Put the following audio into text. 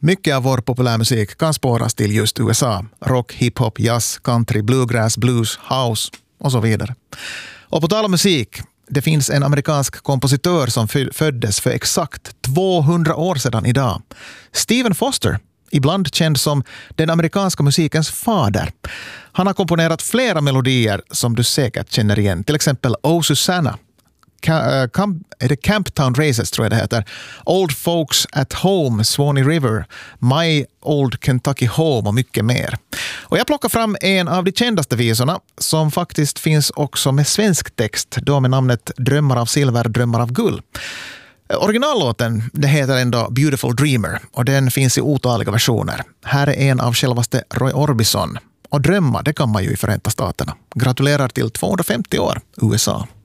Mycket av vår populärmusik kan spåras till just USA. Rock, hiphop, jazz, country, bluegrass, blues, house och så vidare. Och på tal om musik, det finns en amerikansk kompositör som föddes för exakt 200 år sedan idag. Stephen Foster, ibland känd som den amerikanska musikens fader. Han har komponerat flera melodier som du säkert känner igen. Till exempel Oh Susanna, Camptown Races tror jag det heter, Old Folks at Home, Swanee River, My Old Kentucky Home och mycket mer. Och jag plockar fram en av de kändaste visorna som faktiskt finns också med svensk text, då med namnet Drömmar av silver, drömmar av guld. Originallåten, det heter ändå Beautiful Dreamer och den finns i otaliga versioner. Här är en av självaste Roy Orbison. Och drömma, det kan man ju i Förenta Staterna. Gratulerar till 250 år, USA.